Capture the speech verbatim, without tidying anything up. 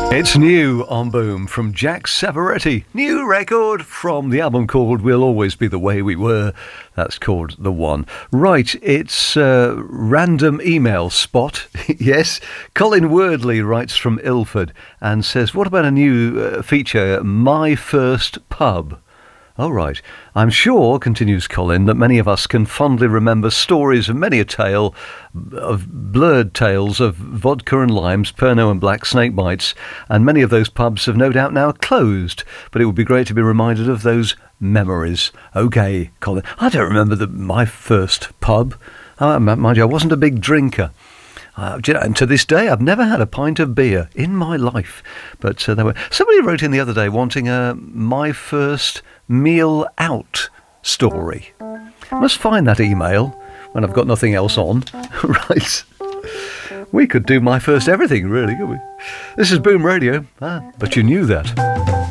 It's new on Boom from Jack Savaretti. New record from the album called We'll Always Be the Way We Were. That's called The One. Right, it's uh, random email spot. Yes, Colin Wordley writes from Ilford and says, what about a new uh, feature, My First Pub? Oh, right. I'm sure, continues Colin, that many of us can fondly remember stories of many a tale, of blurred tales of vodka and limes, Pernod and black snake bites, and many of those pubs have no doubt now closed. But it would be great to be reminded of those memories. OK, Colin. I don't remember the, my first pub. Uh, mind you, I wasn't a big drinker. Uh, and to this day, I've never had a pint of beer in my life. But uh, there were somebody wrote in the other day wanting a my first meal out story. I must find that email when I've got nothing else on. Right. We could do my first everything, really, could we? This is Boom Radio. Ah, but you knew that.